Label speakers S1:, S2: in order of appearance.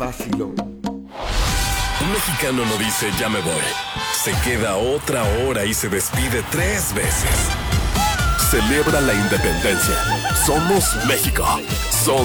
S1: vacilón.
S2: Un mexicano no dice ya me voy. Se queda otra hora y se despide 3 veces. Celebra la independencia. Somos México. Somos